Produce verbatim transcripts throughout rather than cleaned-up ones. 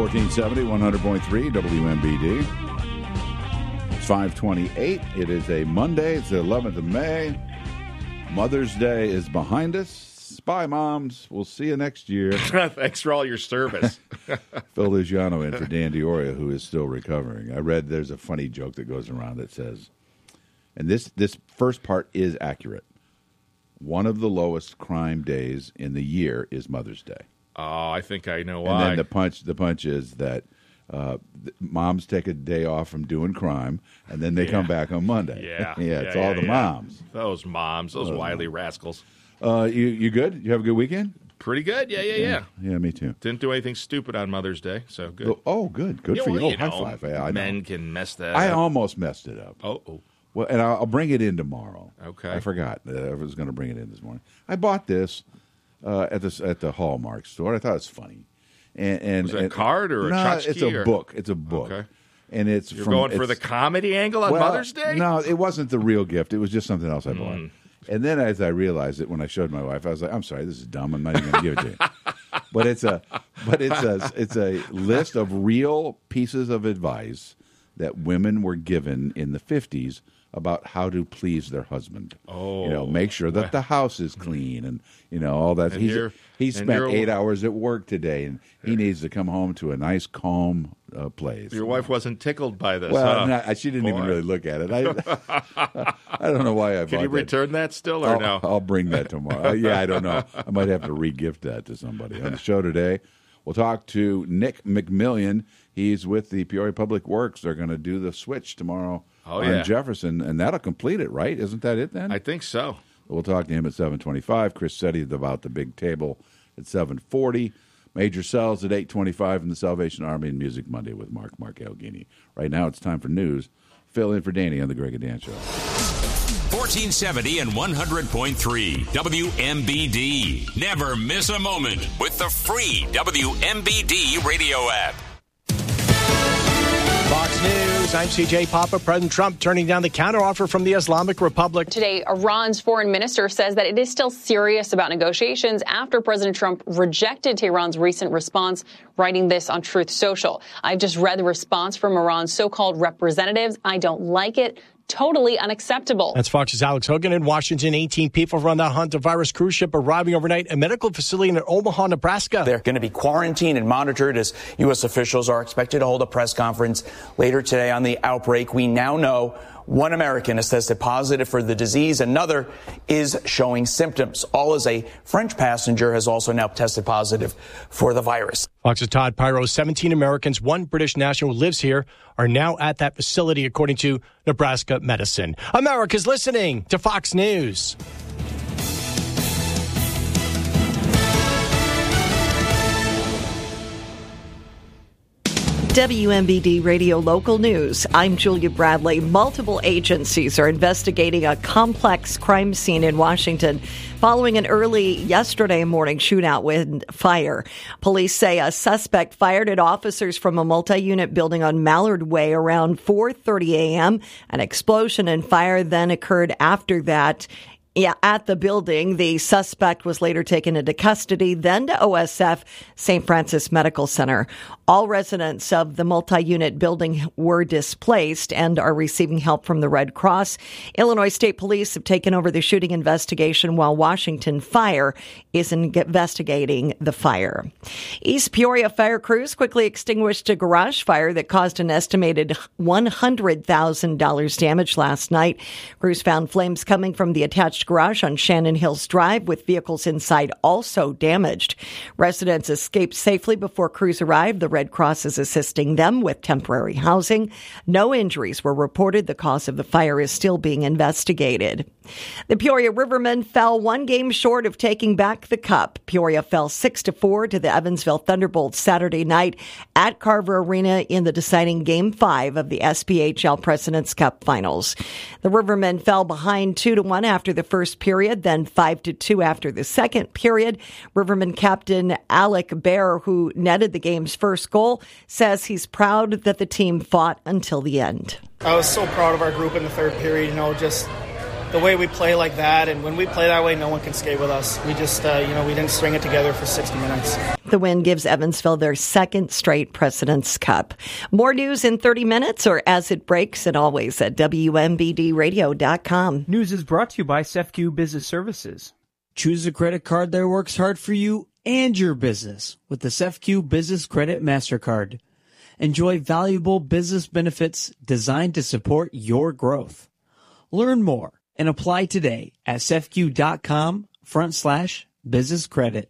fourteen seventy, one hundred point three W M B D. It's five twenty-eight. It is a Monday. It's the eleventh of May. Mother's Day is behind us. Bye, moms. We'll see you next year. Thanks for all your service. Phil Luciano in for Dan Dioria, who is still recovering. I read there's a funny joke that goes around that says, and this, this first part is accurate, one of the lowest crime days in the year is Mother's Day. Oh, I think I know why. And then the punch, the punch is that uh, moms take a day off from doing crime, and then they yeah. come back on Monday. Yeah, yeah, it's yeah, all yeah, the yeah. moms. Those moms, those uh, wily rascals. Uh, you you good? You have a good weekend? Pretty good. Yeah, yeah, yeah. Yeah, yeah me too. Didn't do anything stupid on Mother's Day, so good. Oh, oh good. Good yeah, for well, you. you Oh, high know, five. Yeah, I men know. can mess that I up. almost messed it up. Oh, oh. Well, and I'll, I'll bring it in tomorrow. Okay. I forgot. Uh, I was going to bring it in this morning. I bought this uh, at the at the Hallmark store. I thought it was funny. And, and Was it a and, card or a no, tchotchke it's a or? book. It's a book. Okay. And it's You're from, going for it's, the comedy angle on well, Mother's Day? No, it wasn't the real gift. It was just something else I bought. Mm. And then as I realized it when I showed my wife, I was like, I'm sorry, this is dumb. I'm not even going to give it to you. But it's a but it's a it's a list of real pieces of advice that women were given in the fifties about how to please their husband. Oh. You know, make sure that the house is clean and, you know, all that. And He's, you're- he and spent you're- eight hours at work today, and he needs to come home to a nice, calm uh, place. Your wife wasn't tickled by this, Well, huh? not, she didn't even Boy. really look at it. I, I don't know why I bought Can you that. return that still or I'll, no? I'll bring that tomorrow. Uh, yeah, I don't know. I might have to re-gift that to somebody. On the show today, we'll talk to Nick McMillian. He's with the Peoria Public Works. They're going to do the switch tomorrow Oh, on yeah. Jefferson, and that'll complete it, right? Isn't that it then? I think so. We'll talk to him at seven twenty-five. Chris Setti about the big table at seven forty. Major Sells at eight twenty-five in the Salvation Army and Music Monday with Mark Mark Alghini. Right now it's time for news. Fill in for Danny on the Greg and Dan Show. fourteen seventy and one hundred point three W M B D. Never miss a moment with the free W M B D radio app. Fox News, I'm C J Papa. President Trump turning down the counteroffer from the Islamic Republic. Today, Iran's foreign minister says that it is still serious about negotiations after President Trump rejected Tehran's recent response, writing this on Truth Social. I've just read the response from Iran's so-called representatives. I don't like it. Totally unacceptable. That's Fox's Alex Hogan in Washington. eighteen people from the hantavirus cruise ship arriving overnight at a medical facility in Omaha, Nebraska. They're going to be quarantined and monitored as U S officials are expected to hold a press conference later today on the outbreak. We now know one American has tested positive for the disease. Another is showing symptoms. All as a French passenger has also now tested positive for the virus. Fox's Todd Pyro, seventeen Americans, one British national who lives here, are now at that facility, according to Nebraska Medicine. America's listening to Fox News. W M B D Radio Local News. I'm Julia Bradley. Multiple agencies are investigating a complex crime scene in Washington following an early yesterday morning shootout with fire. Police say a suspect fired at officers from a multi-unit building on Mallard Way around four thirty a.m. An explosion and fire then occurred after that. Yeah, at the building, the suspect was later taken into custody, then to O S F Saint Francis Medical Center. All residents of the multi-unit building were displaced and are receiving help from the Red Cross. Illinois State Police have taken over the shooting investigation while Washington Fire is investigating the fire. East Peoria fire crews quickly extinguished a garage fire that caused an estimated one hundred thousand dollars damage last night. Crews found flames coming from the attached garage on Shannon Hills Drive, with vehicles inside also damaged. Residents escaped safely before crews arrived. The Red Cross is assisting them with temporary housing. No injuries were reported. The cause of the fire is still being investigated. The Peoria Rivermen fell one game short of taking back the cup. Peoria fell six to four to the Evansville Thunderbolts Saturday night at Carver Arena in the deciding Game five of the S P H L President's Cup Finals. The Rivermen fell behind two to one after the first period, then five to two after the second period. Rivermen captain Alec Bear, who netted the game's first goal, says he's proud that the team fought until the end. I was so proud of our group in the third period, you know, just the way we play like that, and when we play that way, no one can skate with us. We just, uh, you know, we didn't string it together for sixty minutes. The win gives Evansville their second straight President's Cup. More news in thirty minutes or as it breaks, and always at W M B D radio dot com. News is brought to you by C E F C U Business Services. Choose a credit card that works hard for you and your business with the C E F C U Business Credit MasterCard. Enjoy valuable business benefits designed to support your growth. Learn more and apply today at cefq.com front slash business credit.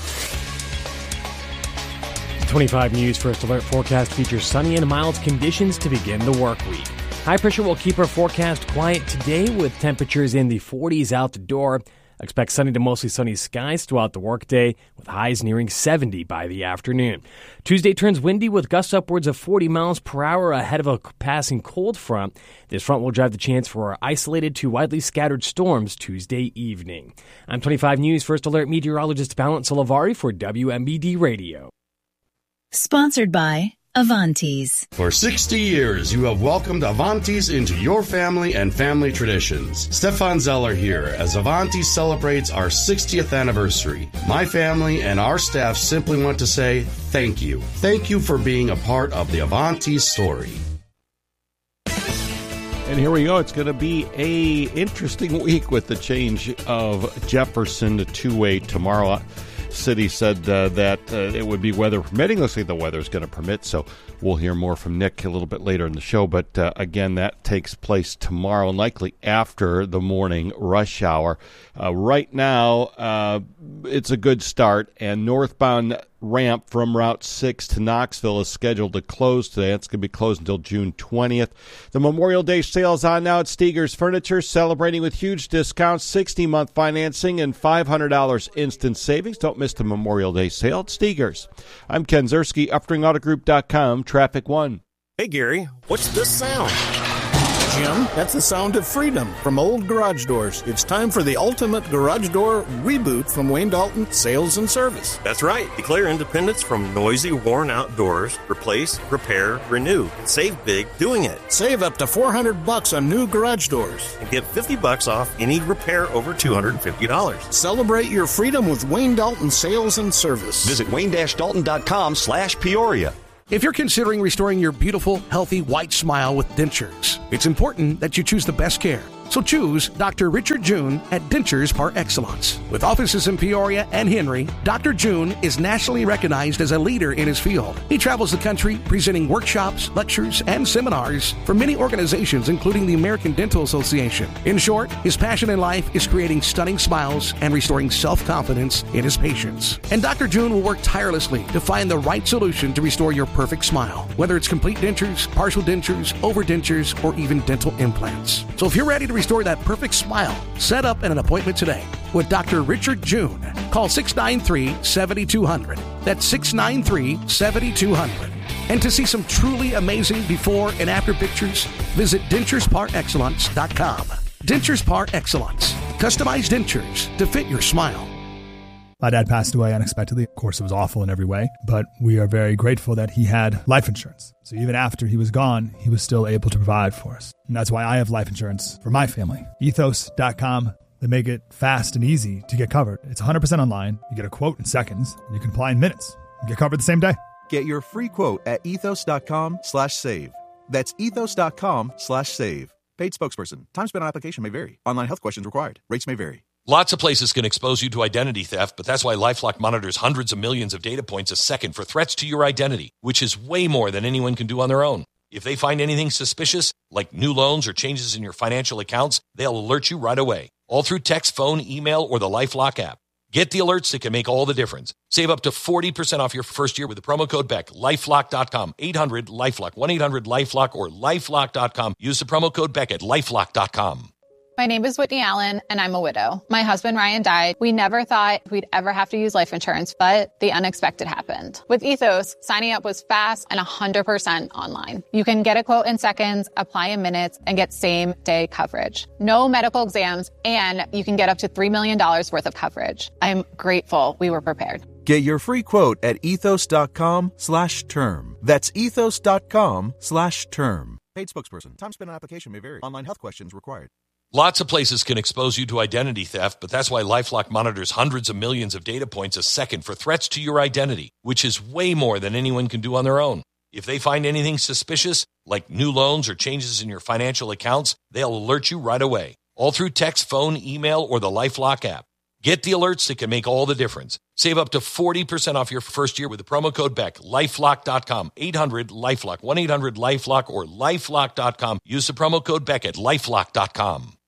twenty-five News First Alert forecast features sunny and mild conditions to begin the work week. High pressure will keep our forecast quiet today with temperatures in the forties out the door. Expect sunny to mostly sunny skies throughout the workday, with highs nearing seventy by the afternoon. Tuesday turns windy with gusts upwards of forty miles per hour ahead of a passing cold front. This front will drive the chance for isolated to widely scattered storms Tuesday evening. I'm twenty-five News First Alert meteorologist Balance Salavari for W M B D Radio. Sponsored by Avantis. For sixty years, you have welcomed Avantis into your family and family traditions. Stefan Zeller here as Avantis celebrates our sixtieth anniversary. My family and our staff simply want to say thank you. Thank you for being a part of the Avantis story. And here we go. It's going to be a interesting week with the change of Jefferson to two-way tomorrow. City said uh, that uh, it would be weather permitting. Looks like the weather is going to permit, so we'll hear more from Nick a little bit later in the show. But uh, again, that takes place tomorrow, likely after the morning rush hour. Uh, right now, uh, it's a good start, and northbound ramp from Route six to Knoxville is scheduled to close today. It's going to be closed until June twentieth. The Memorial Day sales on now at Steger's Furniture, celebrating with huge discounts, sixty-month financing, and five hundred dollars instant savings. Don't miss the Memorial Day sale at Steger's. I'm Ken Zerski, upstring auto group dot com, Traffic One. Hey, Gary, what's this sound? Jim, that's the sound of freedom from Old Garage Doors. It's time for the ultimate garage door reboot from Wayne Dalton Sales and Service. That's right. Declare independence from noisy, worn-out doors. Replace, repair, renew. Save big doing it. Save up to four hundred bucks on new garage doors. And get fifty bucks off any repair over two hundred fifty dollars. Celebrate your freedom with Wayne Dalton Sales and Service. Visit wayne dash dalton dot com slash Peoria. If you're considering restoring your beautiful, healthy, white smile with dentures, it's important that you choose the best care. So choose Doctor Richard June at Dentures Par Excellence. With offices in Peoria and Henry, Doctor June is nationally recognized as a leader in his field. He travels the country presenting workshops, lectures, and seminars for many organizations, including the American Dental Association. In short, his passion in life is creating stunning smiles and restoring self-confidence in his patients. And Doctor June will work tirelessly to find the right solution to restore your perfect smile, whether it's complete dentures, partial dentures, overdentures, or even dental implants. So if you're ready to restore that perfect smile, set up an appointment today with Doctor Richard June. Call six nine three, seven two zero zero. That's six nine three, seven two zero zero. And to see some truly amazing before and after pictures, visit dentures par excellence dot com. Dentures Par Excellence. Customized dentures to fit your smile. My dad passed away unexpectedly. Of course, it was awful in every way, but we are very grateful that he had life insurance. So even after he was gone, he was still able to provide for us. And that's why I have life insurance for my family. ethos dot com. They make it fast and easy to get covered. It's one hundred percent online. You get a quote in seconds, and you can apply in minutes. You get covered the same day. Get your free quote at ethos dot com slash save. That's ethos dot com slash save. Paid spokesperson. Time spent on application may vary. Online health questions required. Rates may vary. Lots of places can expose you to identity theft, but that's why LifeLock monitors hundreds of millions of data points a second for threats to your identity, which is way more than anyone can do on their own. If they find anything suspicious, like new loans or changes in your financial accounts, they'll alert you right away, all through text, phone, email, or the LifeLock app. Get the alerts that can make all the difference. Save up to forty percent off your first year with the promo code Beck. LifeLock dot com, eight hundred LifeLock, one eight hundred LifeLock, or LifeLock dot com. Use the promo code Beck at LifeLock dot com. My name is Whitney Allen, and I'm a widow. My husband, Ryan, died. We never thought we'd ever have to use life insurance, but the unexpected happened. With Ethos, signing up was fast and one hundred percent online. You can get a quote in seconds, apply in minutes, and get same-day coverage. No medical exams, and you can get up to three million dollars worth of coverage. I'm grateful we were prepared. Get your free quote at ethos dot com slash term. That's ethos dot com slash term. Paid spokesperson. Time spent on application may vary. Online health questions required. Lots of places can expose you to identity theft, but that's why LifeLock monitors hundreds of millions of data points a second for threats to your identity, which is way more than anyone can do on their own. If they find anything suspicious, like new loans or changes in your financial accounts, they'll alert you right away, all through text, phone, email, or the LifeLock app. Get the alerts that can make all the difference. Save up to forty percent off your first year with the promo code Beck. LifeLock dot com, eight hundred LifeLock, one eight hundred LifeLock, or LifeLock dot com. Use the promo code Beck at LifeLock dot com.